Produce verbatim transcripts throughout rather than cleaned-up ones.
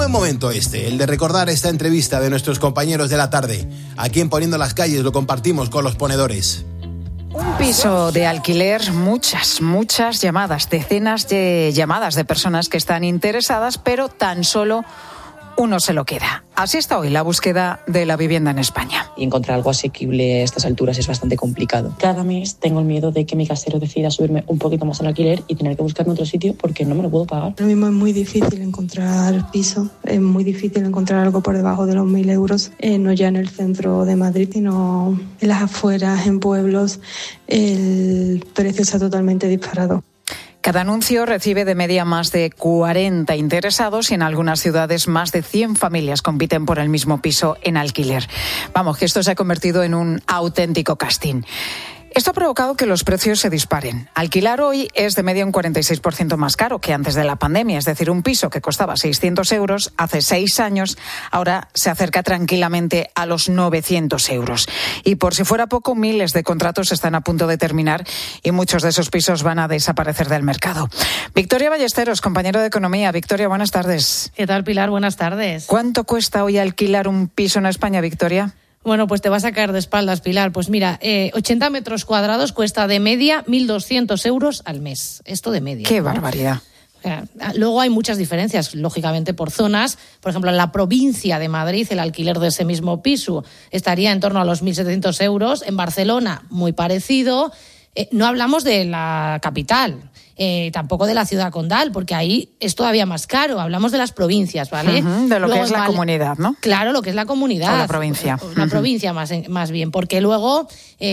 buen momento este, el de recordar esta entrevista de nuestros compañeros de la tarde. Aquí en Poniendo las Calles lo compartimos con los ponedores. Un piso de alquiler, muchas, muchas llamadas, decenas de llamadas de personas que están interesadas, pero tan solo uno se lo queda. Así está hoy la búsqueda de la vivienda en España. Y encontrar algo asequible a estas alturas es bastante complicado. Cada mes tengo el miedo de que mi casero decida subirme un poquito más al alquiler y tener que buscarme otro sitio porque no me lo puedo pagar. Ahora mismo es muy difícil encontrar piso, es muy difícil encontrar algo por debajo de los mil euros, eh, no ya en el centro de Madrid, sino en las afueras, en pueblos. El precio está totalmente disparado. Cada anuncio recibe de media más de cuarenta interesados y en algunas ciudades más de cien familias compiten por el mismo piso en alquiler. Vamos, que esto se ha convertido en un auténtico casting. Esto ha provocado que los precios se disparen. Alquilar hoy es de media un cuarenta y seis por ciento más caro que antes de la pandemia. Es decir, un piso que costaba seiscientos euros hace seis años, ahora se acerca tranquilamente a los novecientos euros. Y por si fuera poco, miles de contratos están a punto de terminar y muchos de esos pisos van a desaparecer del mercado. Victoria Ballesteros, compañero de Economía. Victoria, buenas tardes. ¿Qué tal, Pilar? Buenas tardes. ¿Cuánto cuesta hoy alquilar un piso en España, Victoria? Bueno, pues te vas a caer de espaldas, Pilar. Pues mira, eh, ochenta metros cuadrados cuesta de media mil doscientos euros al mes. Esto de media. ¡Qué ¿no? barbaridad! Luego hay muchas diferencias, lógicamente, por zonas. Por ejemplo, en la provincia de Madrid, el alquiler de ese mismo piso estaría en torno a los mil setecientos euros. En Barcelona, muy parecido. Eh, no hablamos de la capital. Eh, tampoco de la ciudad condal, porque ahí es todavía más caro. Hablamos de las provincias, ¿vale? Uh-huh, de lo luego, que es la Val- comunidad, ¿no? Claro, lo que es la comunidad. O la provincia. La uh-huh. provincia más, más bien, porque luego,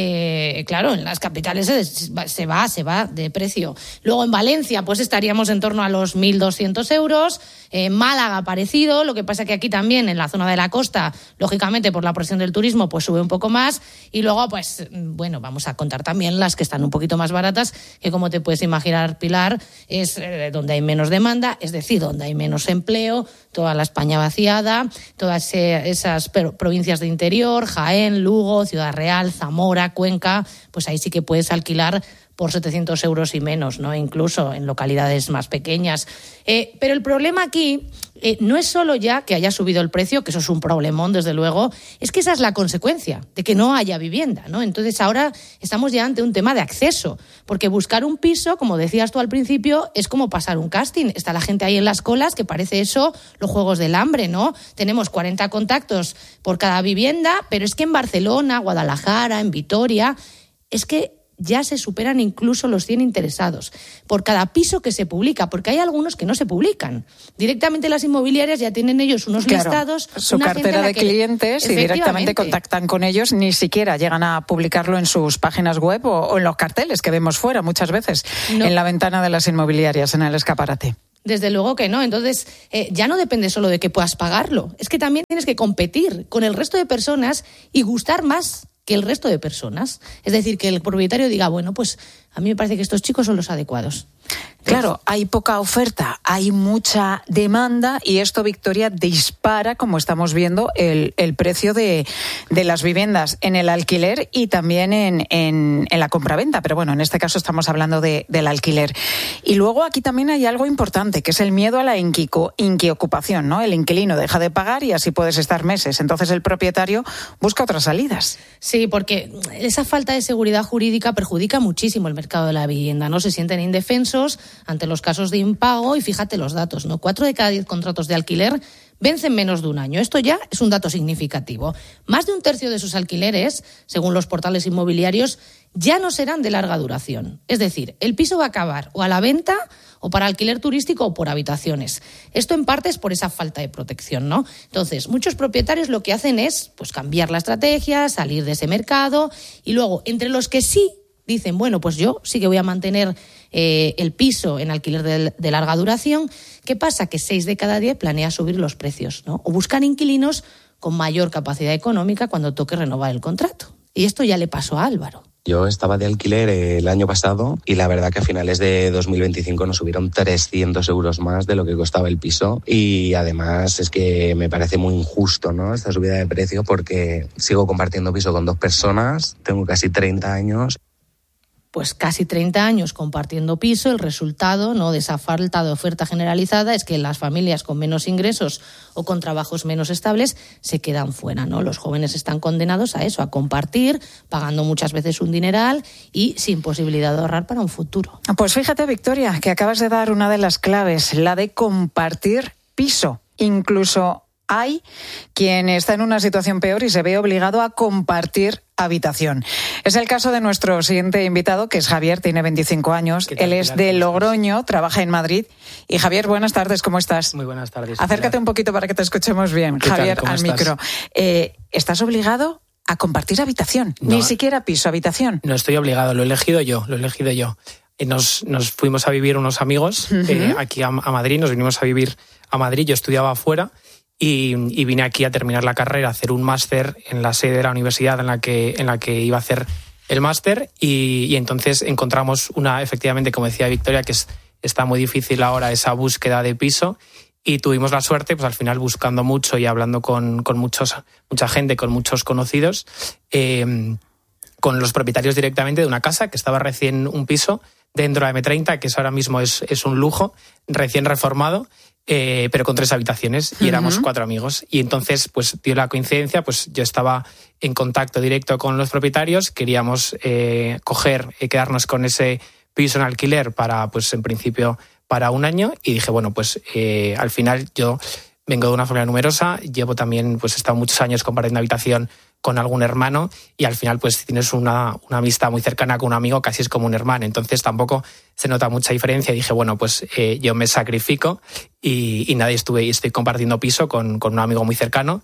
eh, claro, en las capitales se, se va, se va de precio. Luego en Valencia, pues estaríamos en torno a los mil doscientos euros. En Málaga, parecido. Lo que pasa que aquí también, en la zona de la costa, lógicamente, por la presión del turismo, pues sube un poco más. Y luego, pues, bueno, vamos a contar también las que están un poquito más baratas, que como te puedes imaginar, Pilar, es eh, donde hay menos demanda, es decir, donde hay menos empleo, toda la España vaciada, todas eh, esas per- provincias de interior, Jaén, Lugo, Ciudad Real, Zamora, Cuenca, pues ahí sí que puedes alquilar por setecientos euros y menos, ¿no? Incluso en localidades más pequeñas. Eh, pero el problema aquí eh, no es solo ya que haya subido el precio, que eso es un problemón, desde luego, es que esa es la consecuencia de que no haya vivienda, ¿no? Entonces ahora estamos ya ante un tema de acceso, porque buscar un piso, como decías tú al principio, es como pasar un casting. Está la gente ahí en las colas, que parece eso los Juegos del Hambre, ¿no? Tenemos cuarenta contactos por cada vivienda, pero es que en Barcelona, Guadalajara, en Vitoria, es que ya se superan incluso los cien interesados por cada piso que se publica, porque hay algunos que no se publican. Directamente las inmobiliarias ya tienen ellos unos claro, listados. Su cartera de clientes y directamente contactan con ellos, ni siquiera llegan a publicarlo en sus páginas web o, o en los carteles que vemos fuera muchas veces, no. en la ventana de las inmobiliarias, en el escaparate. Desde luego que no. Entonces, eh, ya no depende solo de que puedas pagarlo. Es que también tienes que competir con el resto de personas y gustar más que el resto de personas. Es decir, que el propietario diga, bueno, pues a mí me parece que estos chicos son los adecuados. Claro, hay poca oferta, hay mucha demanda y esto, Victoria, dispara, como estamos viendo, el, el precio de, de las viviendas en el alquiler y también en, en, en la compraventa. Pero bueno, en este caso estamos hablando de, del alquiler. Y luego aquí también hay algo importante, que es el miedo a la inquico, inquiocupación, ¿no? El inquilino deja de pagar y así puedes estar meses. Entonces el propietario busca otras salidas. Sí, porque esa falta de seguridad jurídica perjudica muchísimo el mercado de la vivienda, ¿no? Se sienten indefensos ante los casos de impago y fíjate los datos, ¿no? Cuatro de cada diez contratos de alquiler vencen menos de un año. Esto ya es un dato significativo. Más de un tercio de sus alquileres, según los portales inmobiliarios, ya no serán de larga duración. Es decir, el piso va a acabar o a la venta o para alquiler turístico o por habitaciones. Esto en parte es por esa falta de protección, ¿no? Entonces, muchos propietarios lo que hacen es pues cambiar la estrategia, salir de ese mercado y luego, entre los que sí dicen, bueno, pues yo sí que voy a mantener eh, el piso en alquiler de, de larga duración. ¿Qué pasa? Que seis de cada diez planea subir los precios, ¿no? O buscan inquilinos con mayor capacidad económica cuando toque renovar el contrato. Y esto ya le pasó a Álvaro. Yo estaba de alquiler el año pasado y la verdad que a finales de dos mil veinticinco nos subieron trescientos euros más de lo que costaba el piso y además es que me parece muy injusto, ¿no?, esta subida de precio porque sigo compartiendo piso con dos personas, tengo casi treinta años. pues casi treinta años compartiendo piso, el resultado, ¿no?, de esa falta de oferta generalizada es que las familias con menos ingresos o con trabajos menos estables se quedan fuera, ¿no? Los jóvenes están condenados a eso, a compartir, pagando muchas veces un dineral y sin posibilidad de ahorrar para un futuro. Pues fíjate, Victoria, que acabas de dar una de las claves, la de compartir piso. Incluso hay quien está en una situación peor y se ve obligado a compartir habitación. Es el caso de nuestro siguiente invitado, que es Javier, tiene veinticinco años. Él es de Logroño, trabaja en Madrid. Y Javier, buenas tardes, ¿cómo estás? Muy buenas tardes. Acércate un poquito para que te escuchemos bien, Javier, al estás? micro. Eh, ¿Estás obligado a compartir habitación? No, ni siquiera piso, habitación. No estoy obligado, lo he elegido yo, lo he elegido yo. Nos, nos fuimos a vivir unos amigos uh-huh. eh, aquí a, a Madrid, nos vinimos a vivir a Madrid, yo estudiaba afuera. Y, y vine aquí a terminar la carrera, a hacer un máster en la sede de la universidad en la que, en la que iba a hacer el máster y, y entonces encontramos una, efectivamente, como decía Victoria, que es, está muy difícil ahora esa búsqueda de piso y tuvimos la suerte, pues al final buscando mucho y hablando con, con muchos, mucha gente, con muchos conocidos, eh, con los propietarios directamente de una casa que estaba recién un piso dentro de la eme treinta, que eso ahora mismo es, es un lujo, recién reformado, eh, pero con tres habitaciones y uh-huh. éramos cuatro amigos. Y entonces pues dio la coincidencia, pues yo estaba en contacto directo con los propietarios, queríamos eh, coger y quedarnos con ese piso en alquiler para, pues en principio, para un año y dije, bueno, pues eh, al final yo vengo de una familia numerosa, llevo también, pues he estado muchos años compartiendo habitación con algún hermano y al final pues tienes una, una amistad muy cercana con un amigo, casi es como un hermano, entonces tampoco se nota mucha diferencia y dije, bueno, pues eh, yo me sacrifico y, y nada, estuve, estoy compartiendo piso con, con un amigo muy cercano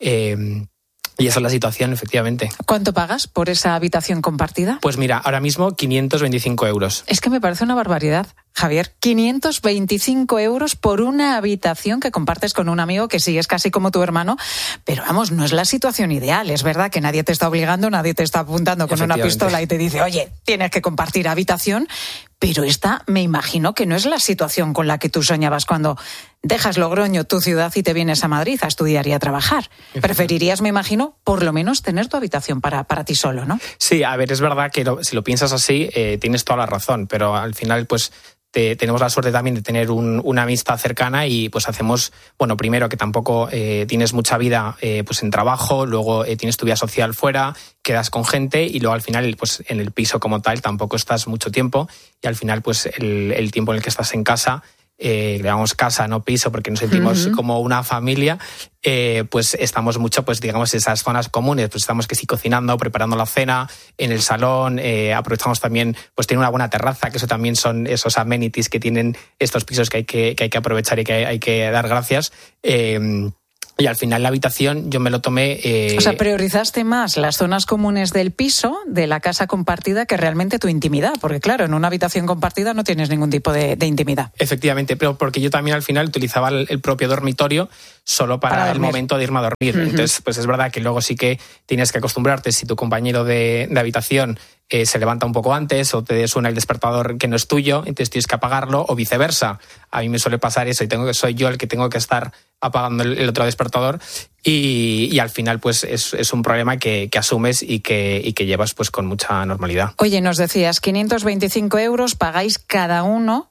eh, y esa es la situación, efectivamente. ¿Cuánto pagas por esa habitación compartida? Pues mira, ahora mismo quinientos veinticinco euros. Es que me parece una barbaridad, Javier. quinientos veinticinco euros por una habitación que compartes con un amigo que sí es casi como tu hermano, pero vamos, no es la situación ideal. Es verdad que nadie te está obligando, nadie te está apuntando con una pistola y te dice, oye, tienes que compartir habitación, pero esta me imagino que no es la situación con la que tú soñabas cuando dejas Logroño, tu ciudad, y te vienes a Madrid a estudiar y a trabajar. Preferirías, me imagino, por lo menos tener tu habitación para, para ti solo, ¿no? Sí, a ver, es verdad que lo, si lo piensas así, eh, tienes toda la razón, pero al final, pues, Te, tenemos la suerte también de tener un, una amistad cercana y pues hacemos, bueno, primero que tampoco eh, tienes mucha vida eh, pues en trabajo, luego eh, tienes tu vida social fuera, quedas con gente y luego al final pues en el piso como tal tampoco estás mucho tiempo y al final pues el, el tiempo en el que estás en casa, eh, le llamamos casa, no piso, porque nos sentimos uh-huh. como una familia, eh, pues estamos mucho, pues digamos, en esas zonas comunes, pues estamos que sí cocinando, preparando la cena, en el salón, eh, aprovechamos también, pues tiene una buena terraza, que eso también son esos amenities que tienen estos pisos que hay que, que, hay que aprovechar y que hay, hay que dar gracias. Eh, Y al final la habitación yo me lo tomé... Eh... O sea, priorizaste más las zonas comunes del piso, de la casa compartida, que realmente tu intimidad. Porque claro, en una habitación compartida no tienes ningún tipo de, de intimidad. Efectivamente, pero porque yo también al final utilizaba el, el propio dormitorio solo para, para el momento de irme a dormir. Uh-huh. Entonces, pues es verdad que luego sí que tienes que acostumbrarte si tu compañero de, de habitación eh, se levanta un poco antes o te suena el despertador que no es tuyo, entonces tienes que apagarlo, o viceversa. A mí me suele pasar eso y tengo que soy yo el que tengo que estar apagando el, el otro despertador y, y al final pues es, es un problema que, que asumes y que, y que llevas pues con mucha normalidad. Oye, nos decías quinientos veinticinco euros pagáis cada uno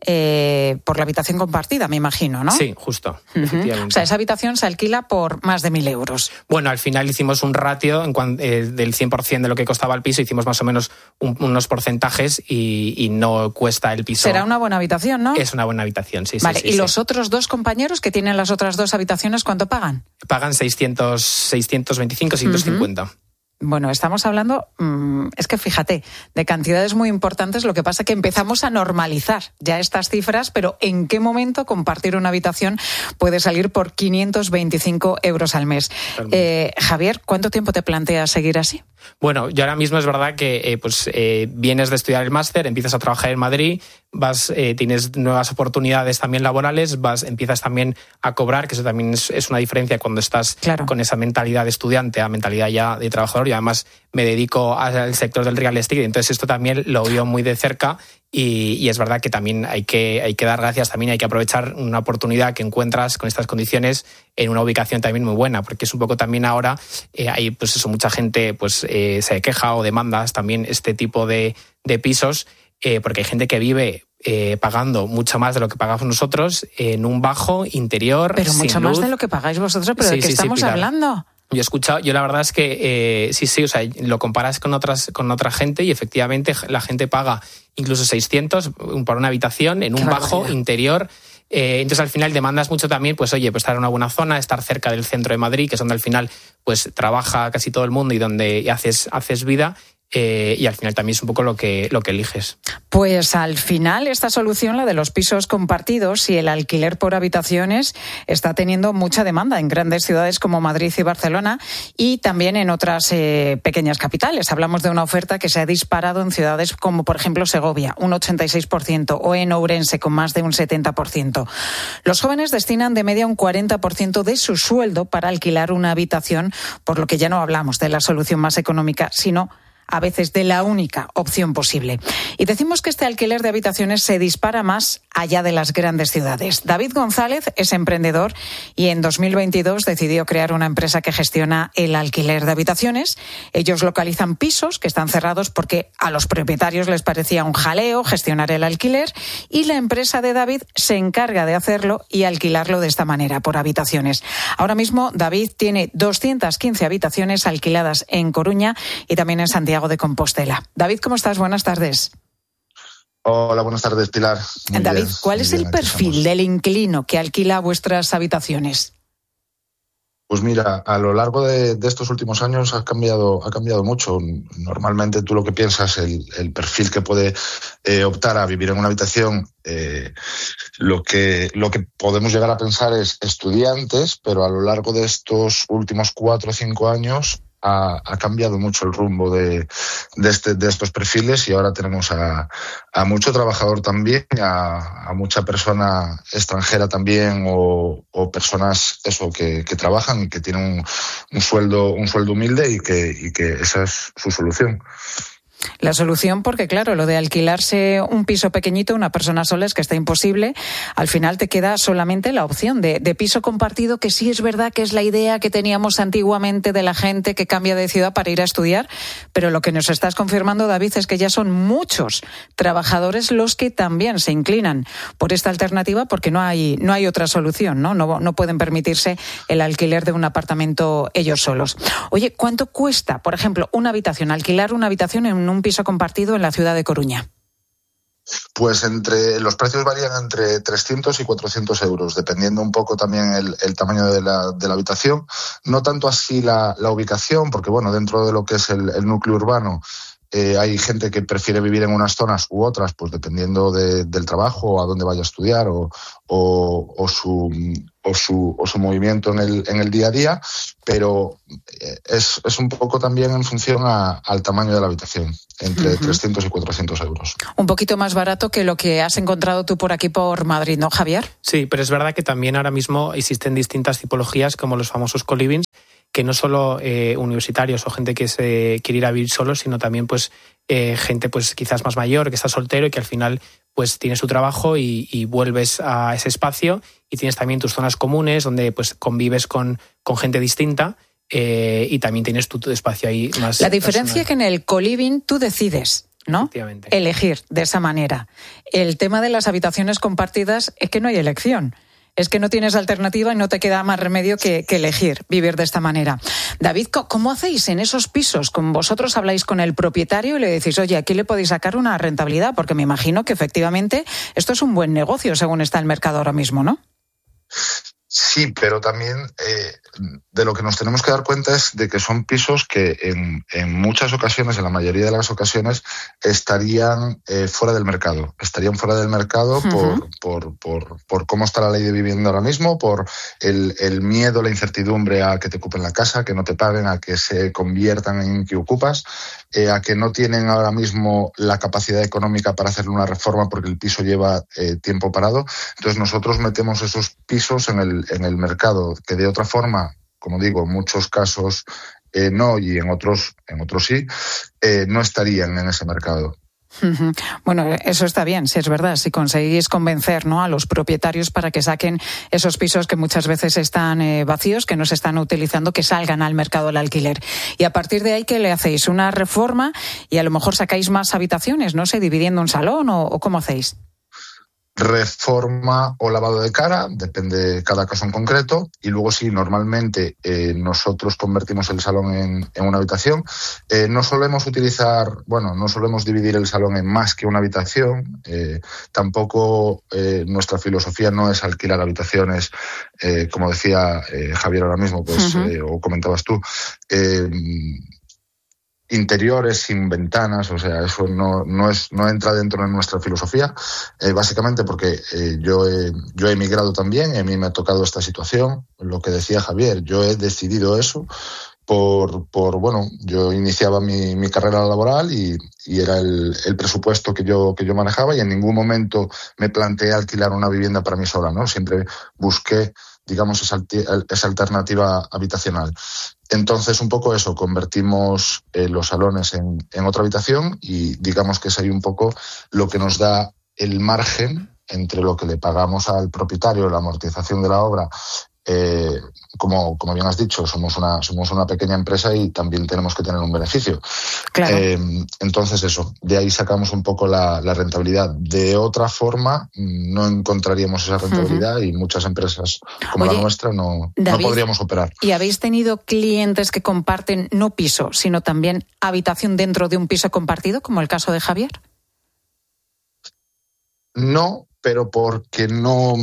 eh, por la habitación compartida, me imagino, ¿no? Sí, justo, uh-huh. efectivamente. O sea, esa habitación se alquila por más de mil euros. Bueno, al final hicimos un ratio en cuan, eh, del cien por ciento de lo que costaba el piso, hicimos más o menos un, unos porcentajes y, y no cuesta el piso. Será una buena habitación, ¿no? Es una buena habitación, sí, vale, sí. Vale, ¿y sí, los sí. otros dos compañeros que tienen las otras dos habitaciones, cuánto pagan? Pagan seiscientos, seiscientos veinticinco, seiscientos cincuenta. Uh-huh. Bueno, estamos hablando, mmm, es que fíjate, de cantidades muy importantes. Lo que pasa es que empezamos a normalizar ya estas cifras, pero ¿en qué momento compartir una habitación puede salir por quinientos veinticinco euros al mes? Eh, Javier, ¿cuánto tiempo te planteas seguir así? Bueno, yo ahora mismo es verdad que eh, pues eh, vienes de estudiar el máster, empiezas a trabajar en Madrid, vas, eh, tienes nuevas oportunidades también laborales, vas, empiezas también a cobrar, que eso también es, es una diferencia cuando estás claro. con esa mentalidad de estudiante a mentalidad ya de trabajador. Y además me dedico al sector del real estate, entonces esto también lo veo muy de cerca. Y, y es verdad que también hay que, hay que dar gracias, también hay que aprovechar una oportunidad que encuentras con estas condiciones en una ubicación también muy buena, porque es un poco también ahora, eh, hay pues eso, mucha gente pues eh, se queja o demandas también este tipo de, de pisos, eh, porque hay gente que vive eh, pagando mucho más de lo que pagamos nosotros en un bajo interior. Pero sin mucho luz. Más de lo que pagáis vosotros, pero sí, ¿de qué sí, estamos sí, hablando? Yo he escuchado, yo la verdad es que eh, sí, sí, o sea, lo comparas con otras con otra gente y efectivamente la gente paga incluso seiscientos por una habitación en un bajo interior. Eh, entonces al final demandas mucho también, pues oye, pues estar en una buena zona, estar cerca del centro de Madrid, que es donde al final pues trabaja casi todo el mundo y donde haces, haces vida. Eh, y al final también es un poco lo que, lo que eliges. Pues al final esta solución, la de los pisos compartidos y el alquiler por habitaciones, está teniendo mucha demanda en grandes ciudades como Madrid y Barcelona y también en otras eh, pequeñas capitales. Hablamos de una oferta que se ha disparado en ciudades como por ejemplo Segovia, un ochenta y seis por ciento, o en Ourense, con más de un setenta por ciento. Los jóvenes destinan de media un cuarenta por ciento de su sueldo para alquilar una habitación, por lo que ya no hablamos de la solución más económica, sino a veces de la única opción posible. Y decimos que este alquiler de habitaciones se dispara más allá de las grandes ciudades. David González es emprendedor y en dos mil veintidós decidió crear una empresa que gestiona el alquiler de habitaciones. Ellos localizan pisos que están cerrados porque a los propietarios les parecía un jaleo gestionar el alquiler, y la empresa de David se encarga de hacerlo y alquilarlo de esta manera, por habitaciones. Ahora mismo David tiene doscientas quince habitaciones alquiladas en Coruña y también en Santiago de Compostela. David, ¿cómo estás? Buenas tardes. Hola, buenas tardes, Pilar. Muy David, bien, ¿cuál es bien, el perfil del inquilino que alquila vuestras habitaciones? Pues mira, a lo largo de, de estos últimos años ha cambiado, ha cambiado mucho. Normalmente tú lo que piensas, el, el perfil que puede eh, optar a vivir en una habitación, eh, lo que, lo que podemos llegar a pensar es estudiantes, pero a lo largo de estos últimos cuatro o cinco años Ha, ha cambiado mucho el rumbo de, de, este, de estos perfiles, y ahora tenemos a, a mucho trabajador también, a, a mucha persona extranjera también, o, o personas eso que, que trabajan y que tienen un, un sueldo un sueldo humilde, y que, y que esa es su solución. La solución, porque claro, lo de alquilarse un piso pequeñito, una persona sola, es que está imposible. Al final te queda solamente la opción de, de piso compartido, que sí es verdad que es la idea que teníamos antiguamente de la gente que cambia de ciudad para ir a estudiar, pero lo que nos estás confirmando, David, es que ya son muchos trabajadores los que también se inclinan por esta alternativa, porque no hay, no hay otra solución, ¿no? No, no pueden permitirse el alquiler de un apartamento ellos solos. Oye, ¿cuánto cuesta, por ejemplo, una habitación, alquilar una habitación en un un piso compartido en la ciudad de Coruña? Pues entre los precios varían entre trescientos y cuatrocientos euros, dependiendo un poco también el, el tamaño de la, de la habitación. No tanto así la, la ubicación, porque bueno, dentro de lo que es el, el núcleo urbano, Eh, hay gente que prefiere vivir en unas zonas u otras, pues dependiendo de, del trabajo, o a dónde vaya a estudiar, o, o, o, su, o, su, o su movimiento en el, en el día a día, pero es, es un poco también en función a, al tamaño de la habitación, entre uh-huh. trescientos y cuatrocientos euros. Un poquito más barato que lo que has encontrado tú por aquí por Madrid, ¿no, Javier? Sí, pero es verdad que también ahora mismo existen distintas tipologías, como los famosos co-livings, que no solo eh, universitarios o gente que se quiere ir a vivir solos, sino también pues eh, gente pues quizás más mayor, que está soltero y que al final pues tiene su trabajo y, y vuelves a ese espacio, y tienes también tus zonas comunes donde pues convives con, con gente distinta, eh, y también tienes tu, tu espacio ahí más. La diferencia es que en el co-living tú decides, ¿no? Elegir de esa manera. El tema de las habitaciones compartidas es que no hay elección. Es que no tienes alternativa y no te queda más remedio que, que elegir vivir de esta manera. David, ¿cómo hacéis en esos pisos? ¿Con vosotros habláis con el propietario y le decís, oye, aquí le podéis sacar una rentabilidad? Porque me imagino que efectivamente esto es un buen negocio según está el mercado ahora mismo, ¿no? Sí, pero también eh, de lo que nos tenemos que dar cuenta es de que son pisos que en, en muchas ocasiones, en la mayoría de las ocasiones, estarían eh, fuera del mercado. Estarían fuera del mercado uh-huh. por, por, por, por cómo está la ley de vivienda ahora mismo, por el, el miedo, la incertidumbre a que te ocupen la casa, que no te paguen, a que se conviertan en que ocupas, eh, a que no tienen ahora mismo la capacidad económica para hacerle una reforma porque el piso lleva eh, tiempo parado. Entonces nosotros metemos esos pisos en el en el mercado, que de otra forma, como digo, en muchos casos eh, no, y en otros en otros sí, eh, no estarían en ese mercado. Bueno, eso está bien, si es verdad, si conseguís convencer, ¿no?, a los propietarios para que saquen esos pisos que muchas veces están eh, vacíos, que no se están utilizando, que salgan al mercado del alquiler. Y a partir de ahí, ¿qué le hacéis? ¿Una reforma y a lo mejor sacáis más habitaciones, no sé, dividiendo un salón o, o cómo hacéis? Reforma o lavado de cara, depende de cada caso en concreto, y luego sí, normalmente eh, nosotros convertimos el salón en, en una habitación. Eh, no solemos utilizar, bueno, no solemos dividir el salón en más que una habitación, eh, tampoco eh, nuestra filosofía no es alquilar habitaciones, eh, como decía eh, Javier ahora mismo, pues, uh-huh. eh, o comentabas tú, eh, interiores sin ventanas, o sea, eso no, no es no entra dentro de nuestra filosofía, eh, básicamente porque eh, yo, he, yo he emigrado también, y a mí me ha tocado esta situación, lo que decía Javier, yo he decidido eso por, por bueno, yo iniciaba mi, mi carrera laboral y, y era el, el presupuesto que yo, que yo manejaba, y en ningún momento me planteé alquilar una vivienda para mí sola, ¿no? Siempre busqué, digamos, esa, esa alternativa habitacional. Entonces, un poco eso, convertimos eh, los salones en, en otra habitación, y digamos que es ahí un poco lo que nos da el margen entre lo que le pagamos al propietario, la amortización de la obra. Eh, como, como bien has dicho, somos una, somos una pequeña empresa y también tenemos que tener un beneficio. Claro. Eh, entonces eso, de ahí sacamos un poco la, la rentabilidad. De otra forma no encontraríamos esa rentabilidad, uh-huh. y muchas empresas como Oye, la nuestra no, David, no podríamos operar. ¿Y habéis tenido clientes que comparten no piso, sino también habitación dentro de un piso compartido, como el caso de Javier? No, pero porque no...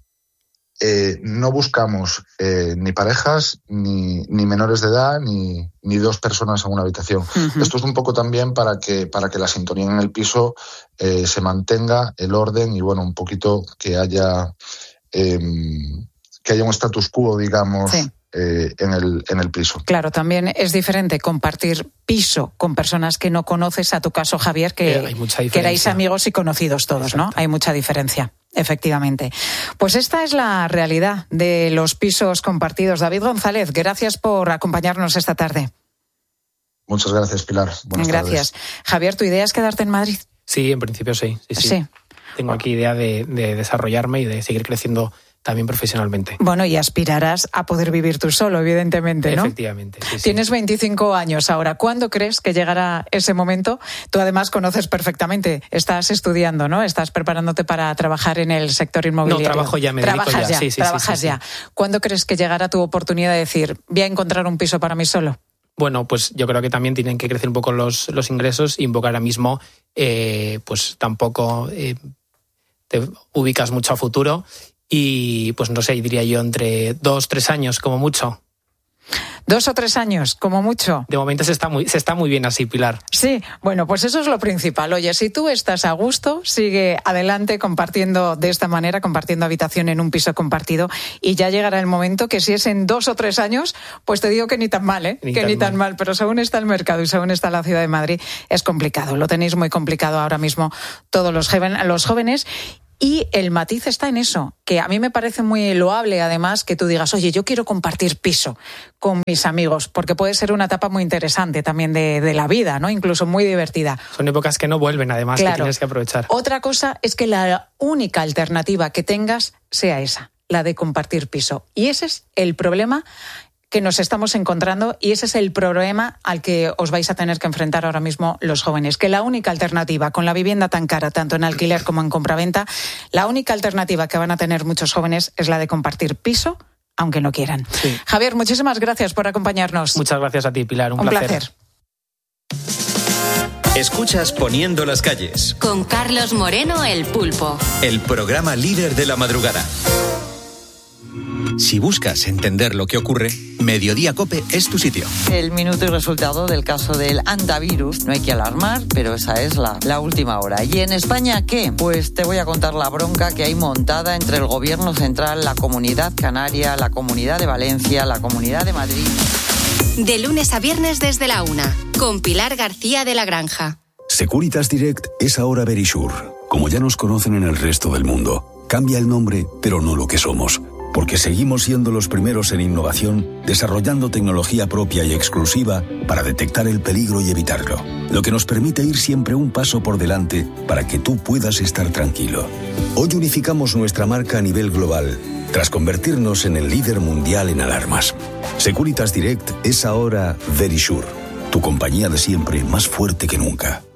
Eh, no buscamos eh, ni parejas, ni, ni menores de edad, ni, ni dos personas en una habitación. Uh-huh. Esto es un poco también para que, para que la sintonía en el piso eh, se mantenga, el orden, y bueno, un poquito que haya, eh, que haya un status quo, digamos, sí. Eh, en el, en el piso. Claro, también es diferente compartir piso con personas que no conoces, a tu caso, Javier, que, eh, hay mucha diferencia. Que erais amigos y conocidos todos, Exacto. ¿no? Hay mucha diferencia, efectivamente. Pues esta es la realidad de los pisos compartidos. David González, gracias por acompañarnos esta tarde. Muchas gracias, Pilar. Buenas gracias. tardes. Javier, ¿tu idea es quedarte en Madrid? Sí, en principio sí. Sí, sí. sí. Tengo aquí idea de, de desarrollarme y de seguir creciendo también profesionalmente. Bueno, y aspirarás a poder vivir tú solo, evidentemente, ¿no? Efectivamente, sí, sí. Tienes veinticinco años ahora. ¿Cuándo crees que llegará ese momento? Tú además conoces perfectamente, estás estudiando, ¿no? Estás preparándote para trabajar en el sector inmobiliario. No, trabajo ya, me dedico trabajas ya. ya. Sí, sí, trabajas sí, sí, ya. sí. ¿Cuándo crees que llegará tu oportunidad de decir, voy a encontrar un piso para mí solo? Bueno, pues yo creo que también tienen que crecer un poco los, los ingresos, y un poco ahora mismo, eh, pues tampoco eh, te ubicas mucho a futuro. Y pues no sé, diría yo entre dos, tres años como mucho. Dos o tres años, como mucho. De momento se está muy, se está muy bien así, Pilar. Sí, bueno, pues eso es lo principal. Oye, si tú estás a gusto, sigue adelante compartiendo de esta manera, compartiendo habitación en un piso compartido, y ya llegará el momento que si es en dos o tres años, pues te digo que ni tan mal, ¿eh? Ni que tan ni tan mal. mal. Pero según está el mercado y según está la ciudad de Madrid, es complicado. Lo tenéis muy complicado ahora mismo todos los, joven, los jóvenes. Y el matiz está en eso, que a mí me parece muy loable, además, que tú digas, oye, yo quiero compartir piso con mis amigos, porque puede ser una etapa muy interesante también de, de la vida, ¿no? Incluso muy divertida. Son épocas que no vuelven, además, claro. que tienes que aprovechar. Otra cosa es que la única alternativa que tengas sea esa, la de compartir piso. Y ese es el problema que nos estamos encontrando, y ese es el problema al que os vais a tener que enfrentar ahora mismo los jóvenes, que la única alternativa, con la vivienda tan cara, tanto en alquiler como en compraventa, la única alternativa que van a tener muchos jóvenes es la de compartir piso, aunque no quieran. Sí. Javier, muchísimas gracias por acompañarnos. Muchas gracias a ti, Pilar, un, un placer. placer. Escuchas Poniendo las calles. Con Carlos Moreno, el Pulpo. El programa líder de la madrugada. Si buscas entender lo que ocurre, Mediodía Cope es tu sitio. El minuto y resultado del caso del antivirus. No hay que alarmar, pero esa es la, la última hora. ¿Y en España qué? Pues te voy a contar la bronca que hay montada entre el Gobierno Central, la Comunidad Canaria, la Comunidad de Valencia, la Comunidad de Madrid. De lunes a viernes desde la una, con Pilar García de la Granja. Securitas Direct es ahora Verisure, como ya nos conocen en el resto del mundo. Cambia el nombre, pero no lo que somos. porque seguimos siendo los primeros en innovación, desarrollando tecnología propia y exclusiva para detectar el peligro y evitarlo, lo que nos permite ir siempre un paso por delante para que tú puedas estar tranquilo. Hoy unificamos nuestra marca a nivel global, tras convertirnos en el líder mundial en alarmas. Securitas Direct es ahora Verisure, tu compañía de siempre más fuerte que nunca.